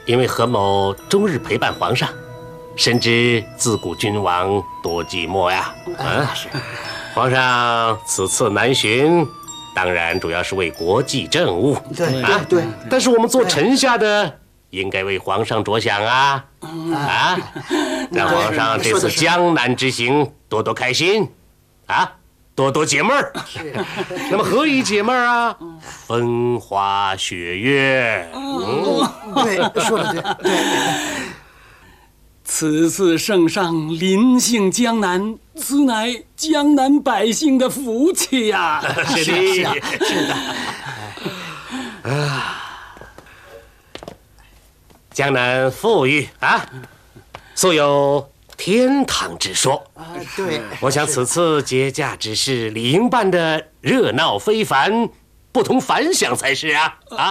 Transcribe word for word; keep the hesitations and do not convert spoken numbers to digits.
因为何某终日陪伴皇上，深知自古君王多寂寞呀。啊，是。皇上此次南巡，当然主要是为国际政务。 对啊，对。 但是我们做臣下的，应该为皇上着想啊！啊，让皇上这次江南之行多多开心，啊，多多解闷儿。那么何以解闷儿啊？风花雪月。 嗯，对，说的对。对。 此次圣上临幸江南，此乃江南百姓的福气呀！ 是的，是的。啊。江南富裕啊，素有天堂之说啊。对， 我想此次节驾之事理应办得热闹非凡，不同凡响才是啊啊！